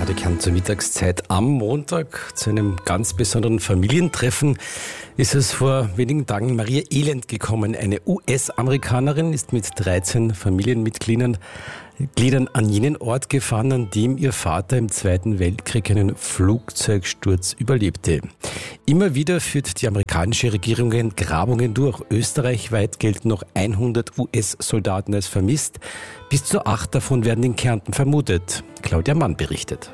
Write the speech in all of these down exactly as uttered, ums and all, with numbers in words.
Radio Kärnten zur Mittagszeit am Montag zu einem ganz besonderen Familientreffen ist es vor wenigen Tagen Maria Elend gekommen. Eine U S-Amerikanerin ist mit dreizehn Familienmitgliedern Gliedern an jenen Ort gefahren, an dem ihr Vater im Zweiten Weltkrieg einen Flugzeugsturz überlebte. Immer wieder führt die amerikanische Regierung Grabungen durch. Österreichweit gelten noch hundert U S-Soldaten als vermisst. Bis zu acht davon werden in Kärnten vermutet. Claudia Mann berichtet.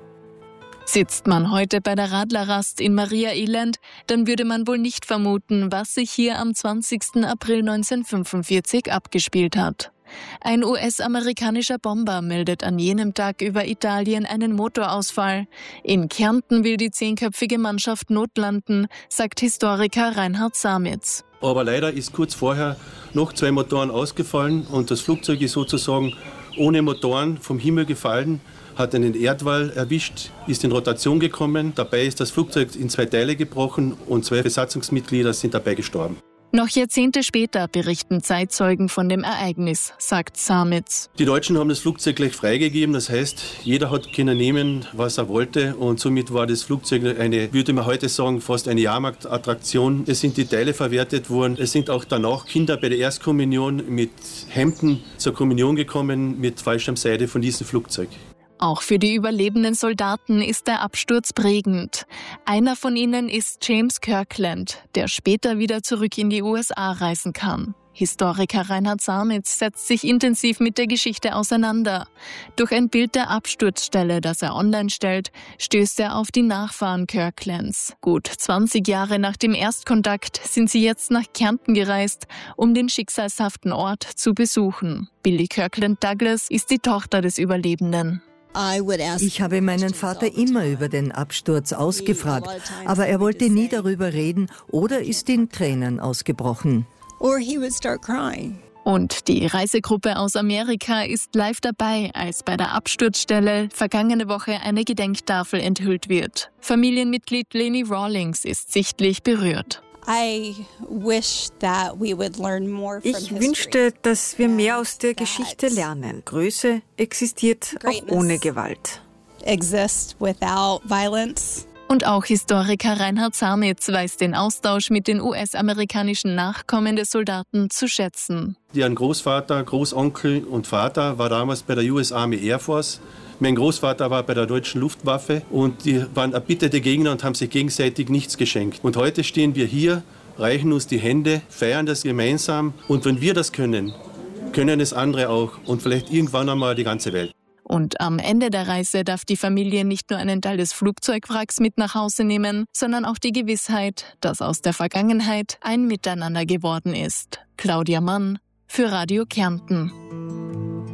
Sitzt man heute bei der Radlerrast in Maria Elend, dann würde man wohl nicht vermuten, was sich hier am zwanzigsten April neunzehnhundertfünfundvierzig abgespielt hat. Ein U S-amerikanischer Bomber meldet an jenem Tag über Italien einen Motorausfall. In Kärnten will die zehnköpfige Mannschaft notlanden, sagt Historiker Reinhard Samitz. Aber leider ist kurz vorher noch zwei Motoren ausgefallen und das Flugzeug ist sozusagen ohne Motoren vom Himmel gefallen, hat einen Erdwall erwischt, ist in Rotation gekommen. Dabei ist das Flugzeug in zwei Teile gebrochen und zwei Besatzungsmitglieder sind dabei gestorben. Noch Jahrzehnte später berichten Zeitzeugen von dem Ereignis, sagt Samitz. Die Deutschen haben das Flugzeug gleich freigegeben, das heißt, jeder hat können nehmen, was er wollte und somit war das Flugzeug eine, würde man heute sagen, fast eine Jahrmarktattraktion. Es sind die Teile verwertet worden, es sind auch danach Kinder bei der Erstkommunion mit Hemden zur Kommunion gekommen mit Fallschirmseide von diesem Flugzeug. Auch für die überlebenden Soldaten ist der Absturz prägend. Einer von ihnen ist James Kirkland, der später wieder zurück in die U S A reisen kann. Historiker Reinhard Samitz setzt sich intensiv mit der Geschichte auseinander. Durch ein Bild der Absturzstelle, das er online stellt, stößt er auf die Nachfahren Kirklands. Gut zwanzig Jahre nach dem Erstkontakt sind sie jetzt nach Kärnten gereist, um den schicksalshaften Ort zu besuchen. Billy Kirkland Douglas ist die Tochter des Überlebenden. Ich habe meinen Vater immer über den Absturz ausgefragt, aber er wollte nie darüber reden oder ist in Tränen ausgebrochen. Und die Reisegruppe aus Amerika ist live dabei, als bei der Absturzstelle vergangene Woche eine Gedenktafel enthüllt wird. Familienmitglied Leni Rawlings ist sichtlich berührt. Ich wünschte, dass wir mehr aus der Geschichte lernen. Größe existiert auch ohne Gewalt. Und auch Historiker Reinhard Samitz weiß den Austausch mit den U S-amerikanischen Nachkommen der Soldaten zu schätzen. Deren Großvater, Großonkel und Vater war damals bei der U S Army Air Force. Mein Großvater war bei der deutschen Luftwaffe und die waren erbitterte Gegner und haben sich gegenseitig nichts geschenkt. Und heute stehen wir hier, reichen uns die Hände, feiern das gemeinsam. Und wenn wir das können, können es andere auch und vielleicht irgendwann einmal die ganze Welt. Und am Ende der Reise darf die Familie nicht nur einen Teil des Flugzeugwracks mit nach Hause nehmen, sondern auch die Gewissheit, dass aus der Vergangenheit ein Miteinander geworden ist. Claudia Mann für Radio Kärnten.